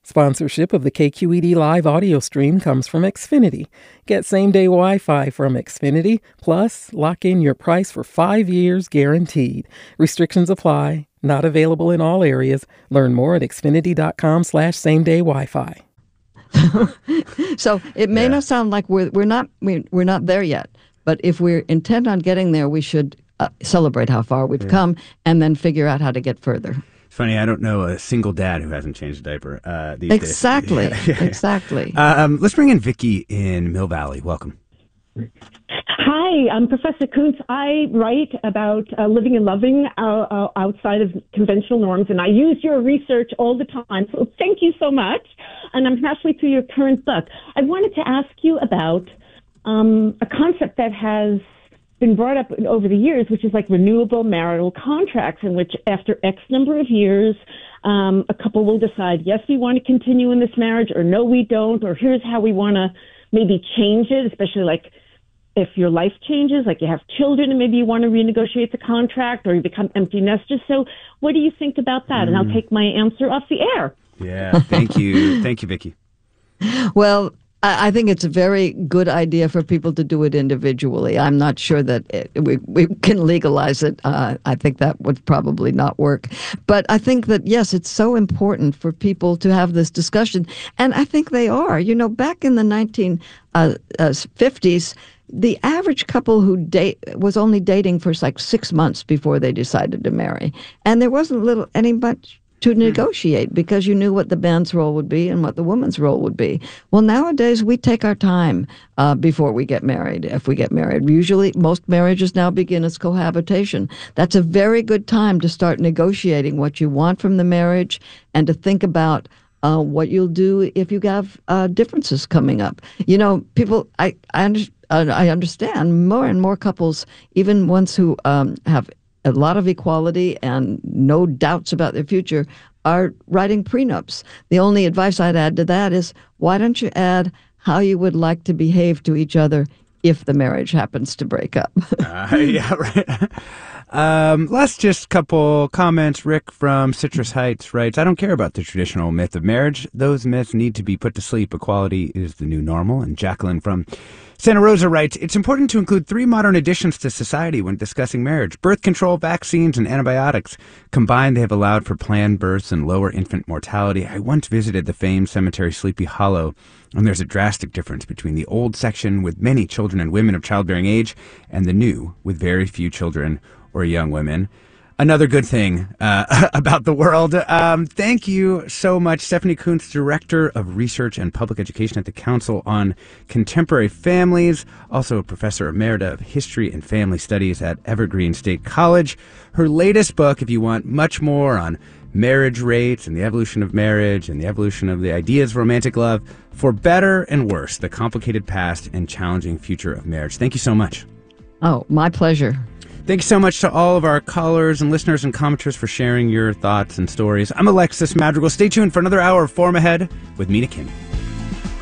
Sponsorship of the KQED Live audio stream comes from Xfinity. Get same-day Wi-Fi from Xfinity, plus lock in your price for 5 years guaranteed. Restrictions apply. Not available in all areas. Learn more at xfinity.com/same-day Wi-Fi. So it may not sound like we're not there yet, but if we're intent on getting there, we should celebrate how far we've come and then figure out how to get further. Funny, I don't know a single dad who hasn't changed a diaper these Exactly. days. Exactly. Let's bring in Vicki in Mill Valley. Welcome. Hi, I'm Professor Kuntz. I write about living and loving outside of conventional norms, and I use your research all the time. So thank you so much. And I'm halfway through your current book. I wanted to ask you about a concept that has been brought up over the years, which is like renewable marital contracts, in which after X number of years, a couple will decide, yes, we want to continue in this marriage, or no, we don't, or here's how we want to maybe change it, especially like if your life changes, like you have children and maybe you want to renegotiate the contract or you become empty nesters. So what do you think about that? And I'll take my answer off the air. Yeah, thank you. Thank you, Vicki. Well, I think it's a very good idea for people to do it individually. I'm not sure that we can legalize it. I think that would probably not work. But I think that, yes, it's so important for people to have this discussion. And I think they are. You know, back in the 1950s, the average couple who was only dating for like 6 months before they decided to marry. And there wasn't any much to negotiate because you knew what the man's role would be and what the woman's role would be. Well, nowadays we take our time before we get married, if we get married. Usually, most marriages now begin as cohabitation. That's a very good time to start negotiating what you want from the marriage and to think about what you'll do if you have differences coming up. You know, people, I understand more and more couples, even ones who have a lot of equality and no doubts about their future, are writing prenups. The only advice I'd add to that is, why don't you add how you would like to behave to each other if the marriage happens to break up? Yeah, right. Last just couple comments. Rick from Citrus Heights writes, I don't care about the traditional myth of marriage. Those myths need to be put to sleep. Equality is the new normal. And Jacqueline from Santa Rosa writes, it's important to include 3 modern additions to society when discussing marriage. Birth control, vaccines, and antibiotics. Combined, they have allowed for planned births and lower infant mortality. I once visited the famed cemetery Sleepy Hollow, and there's a drastic difference between the old section with many children and women of childbearing age and the new with very few children or young women. Another good thing about the world. Thank you so much, Stephanie Kuntz, Director of Research and Public Education at the Council on Contemporary Families, also a Professor Emerita of History and Family Studies at Evergreen State College. Her latest book, if you want much more on marriage rates and the evolution of marriage and the evolution of the ideas of romantic love, For Better and Worse, The Complicated Past and Challenging Future of Marriage. Thank you so much. Oh, my pleasure. Thank you so much to all of our callers and listeners and commenters for sharing your thoughts and stories. I'm Alexis Madrigal. Stay tuned for another hour of Forum Ahead with Mina Kim.